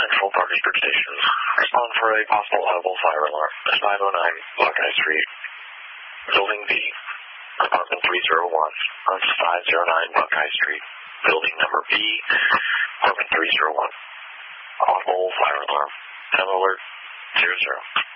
Central Parkersburg Station. Respond for a possible audible fire alarm. 509 Buckeye Street. Building B. Apartment 301. That's 509 Buckeye Street. Building number B. Apartment 301. Audible fire alarm. 10 alert 00.